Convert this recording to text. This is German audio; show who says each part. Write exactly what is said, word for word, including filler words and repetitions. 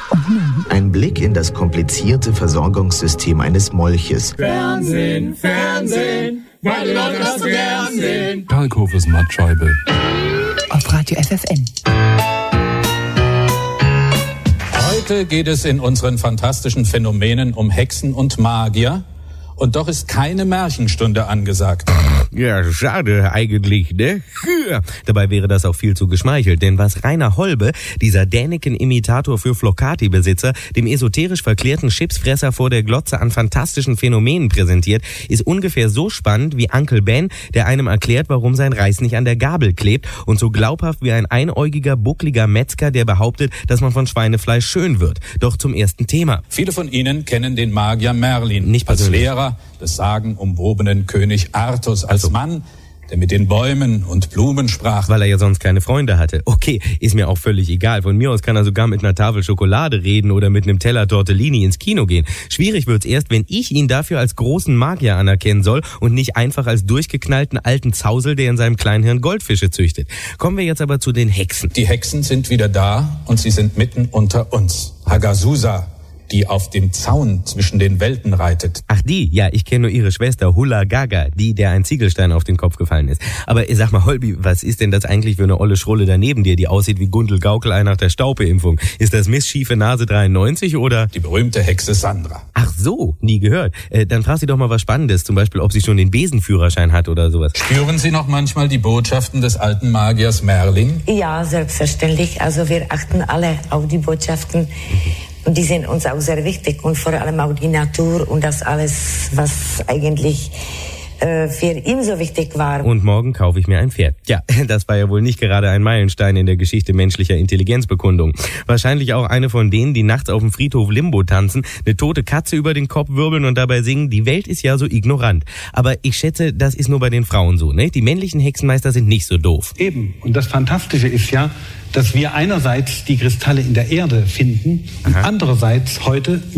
Speaker 1: Ein Blick in das komplizierte Versorgungssystem eines Molches.
Speaker 2: Fernsehen, Fernsehen, weil die Leute das so gern sehen.
Speaker 3: Kalkhofes Mattscheibe.
Speaker 4: Auf Radio F F N.
Speaker 5: Heute geht es in unseren fantastischen Phänomenen um Hexen und Magier. Und doch ist keine Märchenstunde angesagt.
Speaker 6: Ja, schade eigentlich, ne? Ja. Dabei wäre das auch viel zu geschmeichelt, denn was Rainer Holbe, dieser Däniken-Imitator für Flocati-Besitzer, dem esoterisch verklärten Chipsfresser vor der Glotze an fantastischen Phänomenen präsentiert, ist ungefähr so spannend wie Uncle Ben, der einem erklärt, warum sein Reis nicht an der Gabel klebt, und so glaubhaft wie ein einäugiger, buckliger Metzger, der behauptet, dass man von Schweinefleisch schön wird. Doch zum ersten Thema.
Speaker 5: Viele von Ihnen kennen den Magier Merlin
Speaker 6: Nicht
Speaker 5: als
Speaker 6: persönlich.
Speaker 5: Lehrer des sagenumwobenen König Artus, als
Speaker 6: Also.
Speaker 5: Mann, der mit den Bäumen und Blumen sprach.
Speaker 6: Weil er ja sonst keine Freunde hatte. Okay, ist mir auch völlig egal. Von mir aus kann er sogar mit einer Tafel Schokolade reden oder mit einem Teller Tortellini ins Kino gehen. Schwierig wird's erst, wenn ich ihn dafür als großen Magier anerkennen soll und nicht einfach als durchgeknallten alten Zausel, der in seinem Kleinhirn Goldfische züchtet. Kommen wir jetzt aber zu den Hexen.
Speaker 5: Die Hexen sind wieder da und sie sind mitten unter uns. Hagazusa, die auf dem Zaun zwischen den Welten reitet.
Speaker 6: Ach die, ja, ich kenne nur ihre Schwester Hulla Gaga, die, der ein Ziegelstein auf den Kopf gefallen ist. Aber sag mal, Holbi, was ist denn das eigentlich für eine olle Schrulle daneben dir, die aussieht wie Gundel Gaukelei nach der Staupeimpfung? Ist das Miss Schiefe Nase dreiundneunzig oder?
Speaker 5: Die berühmte Hexe Sandra.
Speaker 6: Ach so, nie gehört. Äh, dann frag sie doch mal was Spannendes, zum Beispiel, ob sie schon den Besenführerschein hat oder sowas.
Speaker 5: Spüren Sie noch manchmal die Botschaften des alten Magiers Merlin?
Speaker 7: Ja, selbstverständlich. Also wir achten alle auf die Botschaften. Und die sind uns auch sehr wichtig. Und vor allem auch die Natur und das alles, was eigentlich äh, für ihn so wichtig war.
Speaker 6: Und morgen kaufe ich mir ein Pferd. Ja, das war ja wohl nicht gerade ein Meilenstein in der Geschichte menschlicher Intelligenzbekundung. Wahrscheinlich auch eine von denen, die nachts auf dem Friedhof Limbo tanzen, eine tote Katze über den Kopf wirbeln und dabei singen, die Welt ist ja so ignorant. Aber ich schätze, das ist nur bei den Frauen so, ne? Die männlichen Hexenmeister sind nicht so doof.
Speaker 8: Eben. Und das Fantastische ist ja, dass wir einerseits die Kristalle in der Erde finden und
Speaker 6: Aha.
Speaker 8: andererseits heute